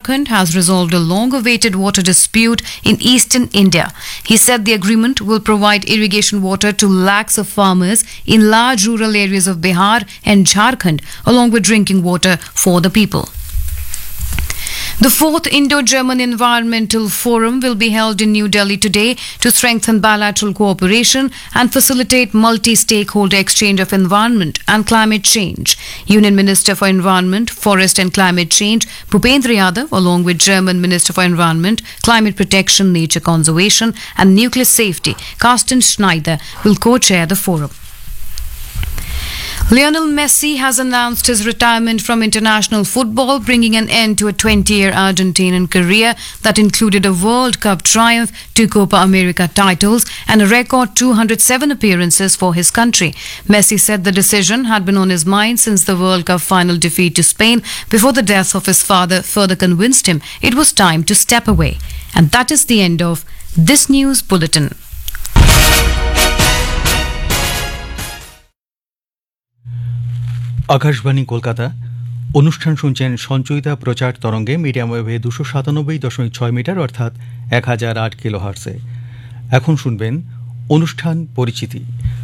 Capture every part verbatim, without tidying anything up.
Jharkhand has resolved a long-awaited water dispute in eastern India. He said the agreement will provide irrigation water to lakhs of farmers in large rural areas of Bihar and Jharkhand, along with drinking water for the people. The fourth Indo-German Environmental Forum will be held in New Delhi today to strengthen bilateral cooperation and facilitate multi-stakeholder exchange of environment and climate change. Union Minister for Environment, Forest and Climate Change, Bhupendra Yadav, along with German Minister for Environment, Climate Protection, Nature Conservation and Nuclear Safety, Carsten Schneider, will co-chair the forum. Lionel Messi has announced his retirement from international football, bringing an end to a twenty-year Argentinian career that included a World Cup triumph, two Copa America titles, and a record two hundred seven appearances for his country. Messi said the decision had been on his mind since the World Cup final defeat to Spain before the death of his father further convinced him it was time to step away. And that is the end of this news bulletin. Akashvani Kolkata অনুষ্ঠান শুনছেন সঞ্চয়িতা প্রচার তরঙ্গে medium ওয়েভে দুশো সাতানব্বই দশমিক ছয় metre অর্থাৎ এক হাজার আট কিলো হার্টসে। এখন শুনবেন অনুষ্ঠান পরিচিতি।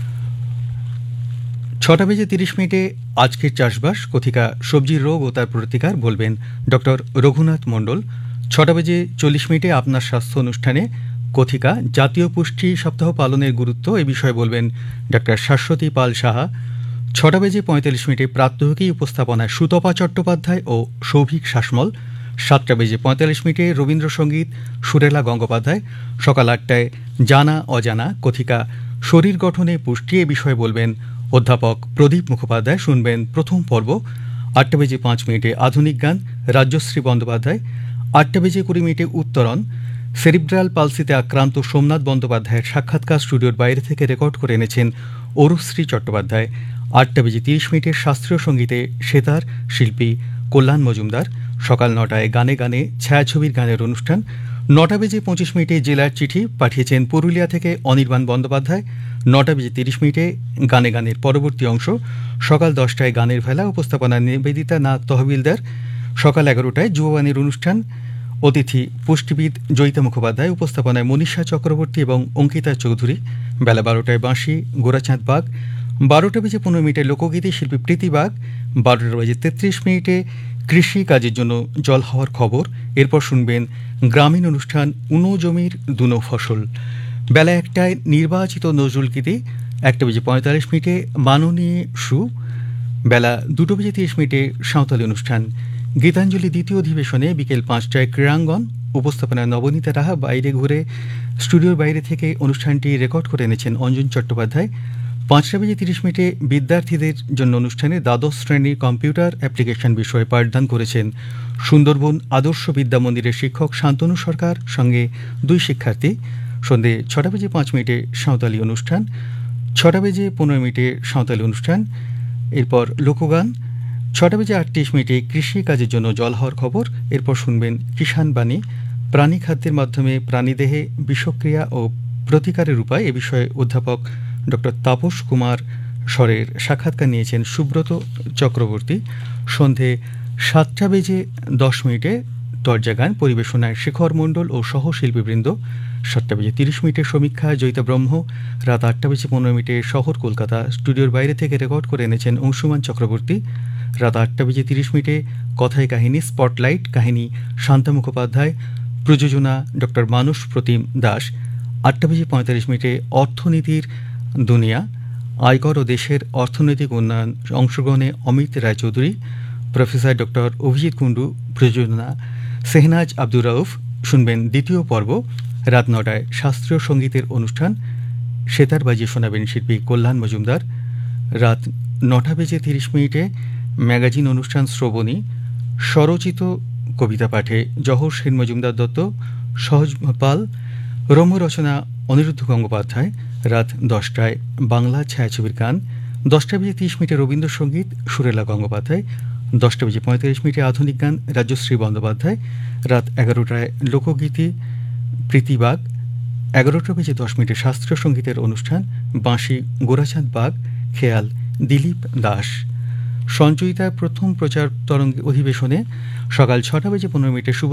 ছটা বেজে তিরিশ মিনিটে আজকের চাষবাস, কথিকা সবজির রোগ ও তার প্রতিকার বলবেন ডক্টর রঘুনাথ মণ্ডল। ছটা বেজে চল্লিশ মিনিটে আপনার স্বাস্থ্য অনুষ্ঠানে কথিকা জাতীয় পুষ্টি সপ্তাহ পালনের গুরুত্ব এ বিষয়ে বলবেন ডক্টর শাশ্বতী পাল সাহা। ছটা বেজে পঁয়তাল্লিশ মিনিটে প্রাত্যহিকী উপস্থাপনায় সুতপা চট্টোপাধ্যায় ও সৌভিক শাসমল। সাতটা বেজে পঁয়তাল্লিশ মিনিটে রবীন্দ্রসঙ্গীত সুরেলা গঙ্গোপাধ্যায়। সকাল আটটায় জানা অজানা, কথিকা শরীর গঠনে পুষ্টি এ বিষয়ে বলবেন অধ্যাপক প্রদীপ মুখোপাধ্যায়। শুনবেন প্রথম পর্ব। আটটা বেজে পাঁচ মিনিটে আধুনিক গান, রাজ্যশ্রী বন্দ্যোপাধ্যায়। আটটা বেজে কুড়ি মিনিটে উত্তরণ, সেরিব্রাল পালসিতে আক্রান্ত সোমনাথ বন্দ্যোপাধ্যায়ের সাক্ষাৎকার স্টুডিওর বাইরে থেকে রেকর্ড করে এনেছেন অরুশ্রী চট্টোপাধ্যায়। আটটা বেজে তিরিশ মিনিটের শাস্ত্রীয় সঙ্গীতে সেতার শিল্পী কল্যাণ মজুমদার। সকাল নটায় গানে গানে ছায়াছবির গানের অনুষ্ঠান। নটা বেজে পঁচিশ মিনিটে জেলার চিঠি পাঠিয়েছেন পুরুলিয়া থেকে অনির্বাণ বন্দ্যোপাধ্যায়। নটা বেজে তিরিশ মিনিটে গানে গানের পরবর্তী অংশ। সকাল দশটায় গানের ভেলা, উপস্থাপনা নিবেদিতা নাগ তহবিলদার। সকাল এগারোটায় যুববাণীর অনুষ্ঠান, অতিথি পুষ্টিবিদ জয়িতা মুখোপাধ্যায়, উপস্থাপনায় মনীষা চক্রবর্তী এবং অঙ্কিতা চৌধুরী। বেলা বারোটায় বাঁশি গোরাচাঁদ বাগ। বারোটা বেজে পনেরো মিনিটে লোকগীতি শিল্পী প্রীতি বাগ। বারোটা বেজে তেত্রিশ মিনিটে কৃষি কাজের জন্য জল হওয়ার খবর। এরপর শুনবেন গ্রামীণ অনুষ্ঠান উনো জমির দুনো ফসল। বেলা একটায় নির্বাচিত নজরুল গীতি। একটা বেজে পঁয়তাল্লিশ মিনিটে মাননী সু। বেলা দুটো বেজে তিরিশ মিনিটে সাঁওতালি অনুষ্ঠান। গীতাঞ্জলি দ্বিতীয় অধিবেশনে বিকেল পাঁচটায় ক্রীড়াঙ্গন, উপস্থাপনায় নবনীতা রাহা। বাইরে ঘুরে স্টুডিওর বাইরে থেকে অনুষ্ঠানটি রেকর্ড করে এনেছেন অঞ্জন চট্টোপাধ্যায়। পাঁচটা বেজে তিরিশ মিনিটে বিদ্যার্থীদের জন্য অনুষ্ঠানে দ্বাদশ শ্রেণীর কম্পিউটার অ্যাপ্লিকেশন বিষয়ে পাঠদান করেছেন সুন্দরবন আদর্শ বিদ্যা মন্দিরের শিক্ষক শান্তনু সরকার, সঙ্গে দুই শিক্ষার্থী। সন্ধে ছটা বেজে পাঁচ মিনিটে সাঁওতালি অনুষ্ঠান। ছটা বেজে পনেরো মিনিটে সাঁওতালি অনুষ্ঠান। এরপর লোকগান। ছটা বেজে আটত্রিশ মিনিটে কৃষি কাজের জন্য জল হওয়ার খবর। এরপর শুনবেন কিষাণ বাণী, প্রাণী খাদ্যের মাধ্যমে প্রাণীদেহে বিষক্রিয়া ও প্রতিকারের উপায় এ বিষয়ে অধ্যাপক ডক্টর তাপস কুমার স্বরের সাক্ষাৎকার নিয়েছেন সুব্রত চক্রবর্তী। সন্ধে সাতটা বেজে দশ মিনিটে দরজা গান, পরিবেশনায় শেখর মণ্ডল ও সহশিল্পীবৃন্দ। সাতটা বেজে তিরিশ মিনিটের সমীক্ষা জয়িতা ব্রহ্ম। রাত আটটা বেজে পনেরো মিনিটে শহর কলকাতা, স্টুডিওর বাইরে থেকে রেকর্ড করে এনেছেন অংশুমান চক্রবর্তী। রাত আটটা বেজে তিরিশ মিনিটে কথায় কাহিনী স্পটলাইট, কাহিনী শান্তা মুখোপাধ্যায়, প্রযোজনা ডক্টর মানস প্রতিম দাস। আটটা বেজে পঁয়তাল্লিশ মিনিটে অর্থনীতির দুনিয়া, আয়কর ও দেশের অর্থনৈতিক উন্নয়ন, অংশগ্রহণে অমিত রায়চৌধুরী, প্রফেসর ডক্টর অভিজিৎ কুণ্ডু, প্রযোজনা সেহনাজ আব্দুর রউফ। শুনবেন দ্বিতীয় পর্ব। রাত নটায় শাস্ত্রীয় সঙ্গীতের অনুষ্ঠান, সেতার বাজিয়ে শোনাবেন শিল্পী কল্যাণ মজুমদার। রাত নটা বেজে তিরিশ মিনিটে ম্যাগাজিন অনুষ্ঠান শ্রবণী, স্বরচিত কবিতা পাঠে জহর সেন মজুমদার দত্ত, সহজ পাল, রম্য রচনা অনিরুদ্ধ গঙ্গোপাধ্যায়। রাত দশটায় বাংলা ছায়াছবির গান। দশটা বেজে তিরিশ মিনিটে রবীন্দ্রসঙ্গীত সুরেলা গঙ্গোপাধ্যায়। দশটা বেজে পঁয়তাল্লিশ মিনিটে আধুনিক গান, রাজ্যশ্রী বন্দ্যোপাধ্যায়। রাত এগারোটায় লোকগীতি প্রীতি বাগ। এগারোটা বেজে দশ মিনিটে শাস্ত্রীয় সঙ্গীতের অনুষ্ঠান, বাঁশি গোরাচাঁদ বাগ, খেয়াল দিলীপ দাস। সঞ্চয়িতার প্রথম প্রচার তরঙ্গ অধিবেশনে সকাল ছটা বেজে পনেরো মিনিটে